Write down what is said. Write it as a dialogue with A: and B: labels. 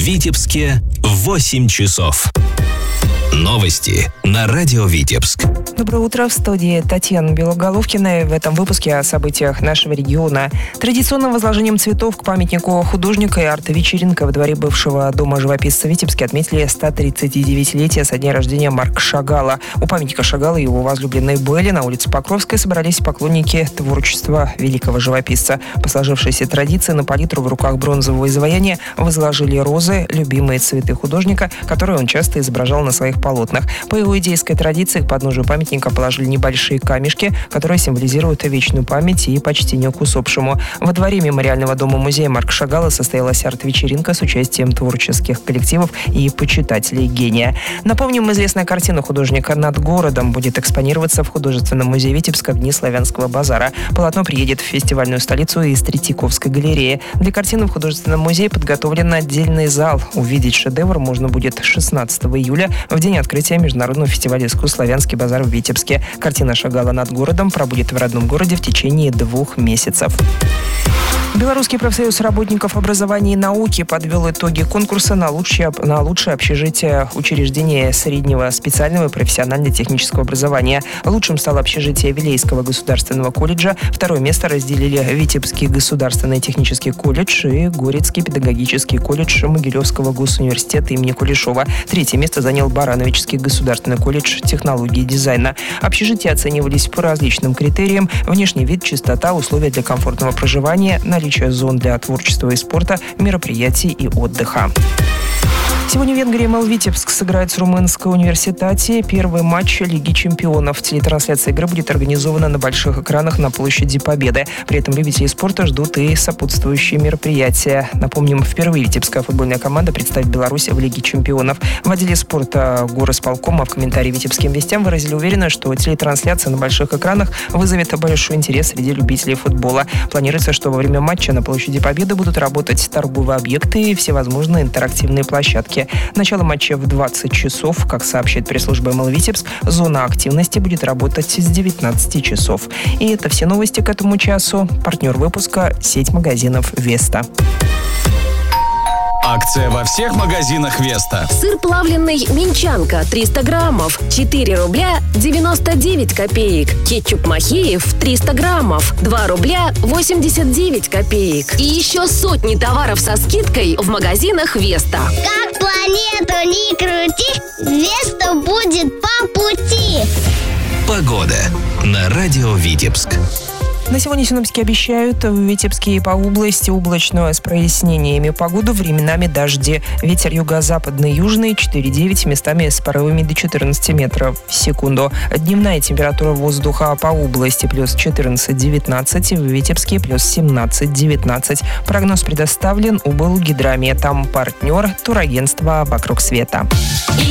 A: Витебске 8 часов. Новости на радио Витебск.
B: Доброе утро, в студии Татьяна Белоголовкина. В этом выпуске о событиях нашего региона. Традиционным возложением цветов к памятнику художника и арт-вечеринка во дворе бывшего дома живописца в Витебске отметили 139-летие со дня рождения Марка Шагала. У памятника Шагала и его возлюбленной Белли на улице Покровской собрались поклонники творчества великого живописца. По сложившейся традиции на палитру в руках бронзового изваяния возложили розы, любимые цветы художника, которые он часто изображал на своих полотнах. По иудейской традиции к подножию памятника положили небольшие камешки, которые символизируют вечную память и почтение к усопшему. Во дворе мемориального дома-музея Марка Шагала состоялась арт-вечеринка с участием творческих коллективов и почитателей гения. Напомним, известная картина художника «Над городом» будет экспонироваться в художественном музее Витебска в дни Славянского базара. Полотно приедет в фестивальную столицу из Третьяковской галереи. Для картины в художественном музее подготовлен отдельный зал. Увидеть шедевр можно будет 16 июля, в день открытия Международного фестиваля искусств «Славянский базар» в Витебске. Картина Шагала «Над городом» пробудет в родном городе в течение 2 месяцев. Белорусский профсоюз работников образования и науки подвел итоги конкурса на лучшее общежитие учреждения среднего специального и профессионально-технического образования. Лучшим стало общежитие Вилейского государственного колледжа. Второе место разделили Витебский государственный технический колледж и Горецкий педагогический колледж Могилевского госуниверситета имени Кулешова. Третье место занял Барановичский государственный колледж технологии и дизайна. Общежития оценивались по различным критериям: внешний вид, чистота, условия для комфортного проживания, наличие зон для творчества и спорта, мероприятий и отдыха. Сегодня в Венгрии МЛ Витебск сыграет с Румынской университете первый матч Лиги чемпионов. Телетрансляция игры будет организована на больших экранах на площади Победы. При этом любители спорта ждут и сопутствующие мероприятия. Напомним, впервые витебская футбольная команда представит Беларусь в Лиге чемпионов. В отделе спорта горосполкома в комментарии Витебским вестям выразили уверенность, что телетрансляция на больших экранах вызовет большой интерес среди любителей футбола. Планируется, что во время матча на площади Победы будут работать торговые объекты и всевозможные интерактивные площадки. Начало матча в 20 часов. Как сообщает пресс-служба МЛ Витебск, зона активности будет работать с 19 часов. И это все новости к этому часу. Партнер выпуска – сеть магазинов «Веста».
C: Акция во всех магазинах «Веста».
D: Сыр плавленый «Минчанка» 300 граммов, 4 рубля 99 копеек. Кетчуп «Махеев» 300 граммов, 2 рубля 89 копеек. И еще сотни товаров со скидкой в магазинах «Веста».
E: Как планету не крути, «Веста» будет по пути.
A: Погода на радио Витебск.
B: На сегодня синоптики обещают в Витебске и по области облачную с прояснениями погоду, временами дожди. Ветер юго-западный, южный 4,9, местами с порывами до 14 метров в секунду. Дневная температура воздуха по области плюс 14-19, в Витебске плюс 17-19. Прогноз предоставлен УБЛ «Гидрометом». Партнер турагентства «Вокруг света».